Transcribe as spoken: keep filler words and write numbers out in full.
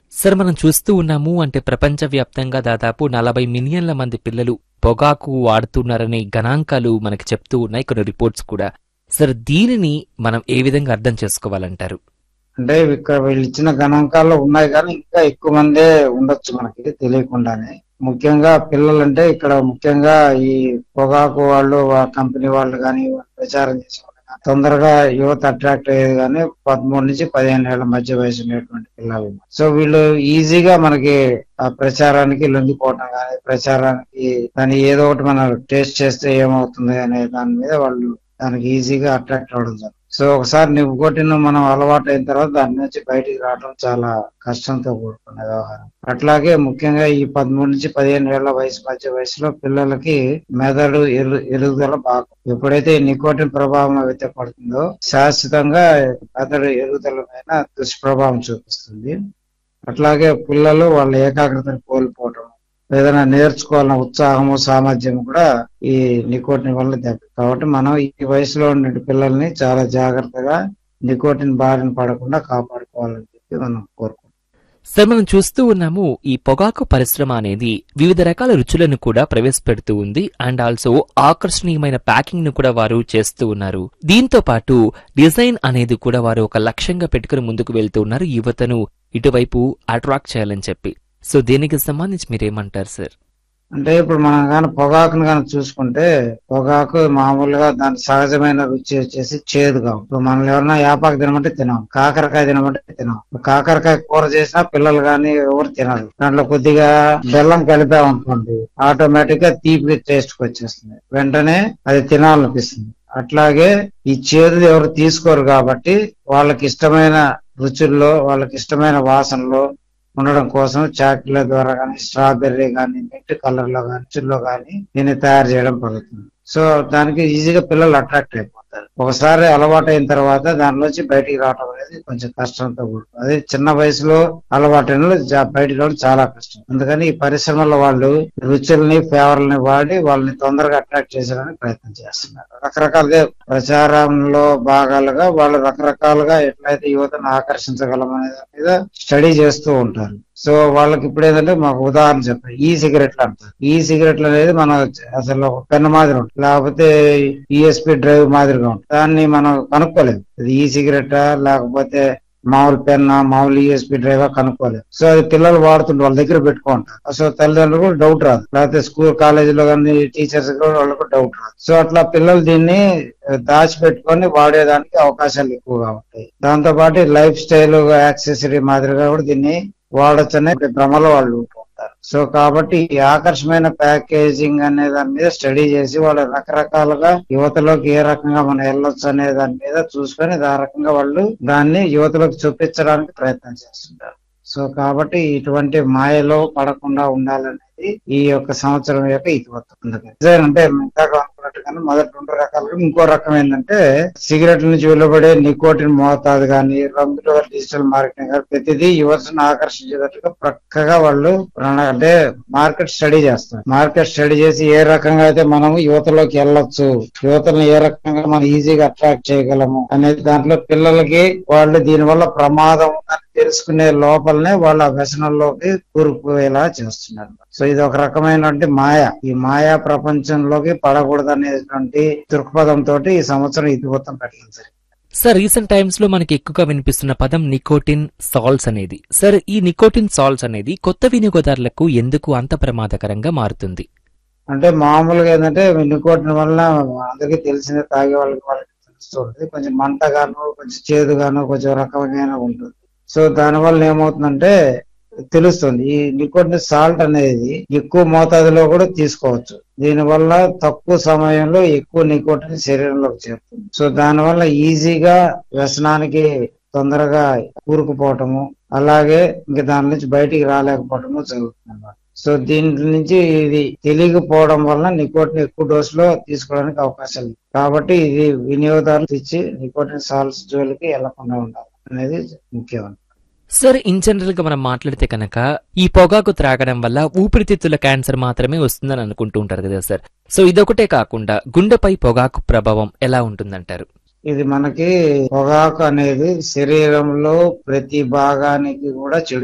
Sir మనం చూస్తూ ఉన్నాము అంటే ప్రపంచవ్యాప్తంగా దాదాపు నలభై మిలియన్ల మంది పిల్లలు పొగాకు వాడుతున్నారనే గణాంకాలు మనకి చెప్తూ ఉన్నాయి, కొన్ని రిపోర్ట్స్ కూడా. సార్ దీనిని మనం ఏ విధంగా అర్థం చేసుకోవాలంటారు? అంటే ఇక్కడ వీళ్ళు ఇచ్చిన గణాంకాల్లో ఉన్నాయి కానీ ఇంకా ఎక్కువ మందే ఉండొచ్చు మనకి తెలియకుండానే. ముఖ్యంగా పిల్లలంటే ఇక్కడ ముఖ్యంగా ఈ పొగాకు వాళ్ళు కంపెనీ వాళ్ళు కానీ ప్రచారం చేసే వాళ్ళు కానీ తొందరగా యువత అట్రాక్ట్ అయ్యేది కానీ పదమూడు నుంచి పదిహేను ఏళ్ల మధ్య వయసు ఉన్నటువంటి పిల్లలు. సో వీళ్ళు ఈజీగా మనకి ఆ ప్రచారానికి లొంగిపోవటం కానీ, ప్రచారానికి దాన్ని ఏదో ఒకటి మనం టేస్ట్ చేస్తే ఏమవుతుంది అనే దాని మీద వాళ్ళు దానికి ఈజీగా అట్రాక్ట్ అవ్వడం జరుగుతుంది. సో ఒకసారి నికోటిన్ మనం అలవాటు అయిన తర్వాత దాని నుంచి బయటికి రావడం చాలా కష్టంతో కూడుకున్న వ్యవహారం. అట్లాగే ముఖ్యంగా ఈ పదమూడు నుంచి పదిహేను ఏళ్ల వయసు మధ్య వయసులో పిల్లలకి మెదడు ఎరు ఎరుగుదల బాగా, ఎప్పుడైతే నికోటిన్ ప్రభావం అయితే పడుతుందో శాశ్వతంగా మెదడు ఎరుగుదల పైన దుష్ప్రభావం చూపిస్తుంది. అట్లాగే పిల్లలు వాళ్ళ ఏకాగ్రతను కోల్పోవడం, ఏదైనా నేర్చుకోవాలన్న ఉత్సాహము సామర్థ్యం కూడా ఈ నికోటిన్ వల్ల దెబ్బ. కాబట్టి మనం ఈ వయసులో ఉండే పిల్లల్ని చాలా జాగ్రత్తగా నికోటిన్ బారిన పడకుండా కాపాడుకోవాలని చెప్పి మనం కోరుకుంటాం. సార్ మనం చూస్తూ ఉన్నాము ఈ పొగాకు పరిశ్రమ అనేది వివిధ రకాల రుచులను కూడా ప్రవేశపెడుతూ ఉంది, అండ్ ఆల్సో ఆకర్షణీయమైన ప్యాకింగ్ ను కూడా వారు చేస్తూ ఉన్నారు. దీంతో పాటు డిజైన్ అనేది కూడా వారు ఒక లక్ష్యంగా పెట్టుకుని ముందుకు వెళ్తూ ఉన్నారు, యువతను ఇటువైపు అట్రాక్ట్ చేయాలని చెప్పి. సో దీనికి సంబంధించి మీరేమంటారు సార్? అంటే ఇప్పుడు మనం కానీ పొగాకును కానీ చూసుకుంటే పొగాకు మామూలుగా దాని సహజమైన రుచి వచ్చేసి చేదుగా. ఇప్పుడు మనం ఎవరైనా యాపాకు తినమంటే తినాం, కాకరకాయ తినమంటే తినాం. కాకరకాయ కూర చేసినా పిల్లలు కానీ ఎవరు తినరు. దాంట్లో కొద్దిగా బెల్లం కలిపామనుకోండి ఆటోమేటిక్ గా తీపి టేస్ట్ వచ్చేస్తుంది, వెంటనే అది తినాలనిపిస్తుంది. అట్లాగే ఈ చేదు ఎవరు తీసుకోరు కాబట్టి వాళ్ళకి ఇష్టమైన రుచుల్లో వాళ్ళకి ఇష్టమైన వాసనలో ఉండడం కోసం చాక్లెట్ ద్వారా కానీ, స్ట్రాబెర్రీ కానీ, మింట్ కలర్ లో కానీ, రుచుల్లో కానీ దీన్ని తయారు చేయడం జరుగుతుంది. సో దానికి ఈజీగా పిల్లలు అట్రాక్ట్ అయిపోతారు. ఒకసారి అలవాటు అయిన తర్వాత దానిలోంచి బయటికి రావడం అనేది కొంచెం కష్టంతో కూడుతుంది. అదే చిన్న వయసులో అలవాటైన బయటికి రావడం చాలా కష్టం. అందుకని ఈ పరిశ్రమలో వాళ్ళు రుచుల్ని ఫ్లేవర్లని వాడి వాళ్ళని తొందరగా అట్రాక్ట్ చేసేయడానికి ప్రయత్నం చేస్తున్నారు. రకరకాలుగా ప్రచారంలో భాగాలుగా వాళ్ళు రకరకాలుగా ఎట్లయితే యువతను ఆకర్షించగలం అనే దాని మీద స్టడీ చేస్తూ ఉంటారు. సో వాళ్ళకి ఇప్పుడు ఏంటంటే మాకు ఉదాహరణ చెప్పారు, ఈ సిగరెట్లు అంటారు. ఈ సిగరెట్లు అనేది మన అసలు పెన్ మాదిరి ఉంటుంది, లేకపోతే ఈఎస్పీ డ్రైవ్ మాదిరిగా ఉంటుంది. దాన్ని మనం కనుక్కోలేదు ఇది ఈ సిగరెటా లేకపోతే మామూలు పెన్నా మామూలు ఈఎస్పీ డ్రైవా కనుక్కోలేదు. సో అది పిల్లలు వాడుతుంటే వాళ్ళ దగ్గర పెట్టుకుంటారు. సో తల్లిదండ్రులు కూడా డౌట్ రాదు, లేకపోతే స్కూల్ కాలేజీలో కానీ టీచర్స్ కూడా వాళ్ళకు డౌట్ రాదు. సో అట్లా పిల్లలు దీన్ని దాచిపెట్టుకొని వాడేదానికి అవకాశాలు ఎక్కువగా ఉంటాయి. దాంతో పాటు లైఫ్ స్టైల్ యాక్సెసరీ మాదిరిగా కూడా దీన్ని వాడచ్చనే భ్రమలో వాళ్ళు ఉంటారు. సో కాబట్టి ఈ ఆకర్షమైన ప్యాకేజింగ్ అనే దాని మీద స్టడీ చేసి వాళ్ళు రకరకాలుగా యువతలోకి ఏ రకంగా మనం వెళ్ళొచ్చు అనే దాని మీద చూసుకొని ఆ రకంగా వాళ్ళు దాన్ని యువతలోకి చూపించడానికి ప్రయత్నం చేస్తుంటారు. సో కాబట్టి ఇటువంటి మాయలో పడకుండా ఉండాలనేది ఈ యొక్క సంవత్సరం యొక్క ఇతివృత్తం. డిజైన్ అంటే ఇందాక అనుకున్నట్టుగానే మొదటి రెండు రకాలుగా ఇంకో రకం ఏంటంటే సిగరెట్ల నుంచి వెలువడే నికోటిన్ మోతాదు కానీ, రంగులు డిజిటల్ మార్కెటింగ్ కానీ ప్రతిదీ యువతను ఆకర్షించేటట్టుగా ప్రక్కగా వాళ్ళు అంటే మార్కెట్ స్టడీ చేస్తారు. మార్కెట్ స్టడీ చేసి ఏ రకంగా అయితే మనం యువతలోకి వెళ్ళొచ్చు, యువతను ఏ రకంగా మనం ఈజీగా అట్రాక్ట్ చేయగలము అనేది దాంట్లో పిల్లలకి వాళ్ళు దీని వల్ల ప్రమాదం ఉందని తెలుసుకునే లోపలనే వాళ్ళ వ్యసనంలోకి కూరుకుపోయేలా చేస్తున్నారు. సో ఇది ఒక రకమైనటువంటి మాయ. ఈ మాయా ప్రపంచంలోకి పడకూడదు అనేటువంటి దృక్పథంతో ఈ సంవత్సరం ఇతివృత్తం పెట్టడం జరిగింది. సార్ రీసెంట్ టైమ్స్ లో మనకి ఎక్కువగా వినిపిస్తున్న పదం నికోటిన్ సాల్ట్స్ అనేది. సార్ ఈ నికోటిన్ సాల్ట్స్ అనేది కొత్త వినియోగదారులకు ఎందుకు అంత ప్రమాదకరంగా మారుతుంది? అంటే మామూలుగా ఏంటంటే నికోటిన్ వల్ల అందరికీ తెలిసిన తాగే వాళ్ళకి వాళ్ళకి తెలుస్తుంది, కొంచెం మంటగాను కొంచెం చేదుగాను కొంచెం రకమైన ఉంటుంది. సో దానివల్ల ఏమవుతుందంటే తెలుస్తుంది ఈ నికోటిన్ సాల్ట్ అనేది ఎక్కువ మోతాదులో కూడా తీసుకోవచ్చు. దీనివల్ల తక్కువ సమయంలో ఎక్కువ నికోటిన్ శరీరంలోకి చేరుతుంది. సో దానివల్ల ఈజీగా వ్యసనానికి తొందరగా కూరుకుపోవటము, అలాగే ఇంకా దాని నుంచి బయటికి రాలేకపోవటము జరుగుతుంది అన్నమాట. సో దీని నుంచి ఇది తెలియకపోవడం వల్ల నికోటిన్ ఎక్కువ డోస్ లో తీసుకోవడానికి అవకాశాలు. కాబట్టి ఇది వినియోగదారులు ఇచ్చి నికోటిన్ సాల్ట్స్ జోలికి వెళ్లకుండా ఉండాలి అనేది ముఖ్యం. సార్ ఇన్ జనరల్ గా మనం మాట్లాడితే కనుక ఈ పొగాకు త్రాగడం వల్ల ఊపిరితిత్తుల క్యాన్సర్ మాత్రమే వస్తుందని అనుకుంటూ ఉంటారు కదా సార్. సో ఇదొకటే కాకుండా గుండెపై పొగాకు ప్రభావం ఎలా ఉంటుందంటారు? ఇది మనకి పొగాకు అనేది శరీరంలో ప్రతి భాగానికి కూడా చెడు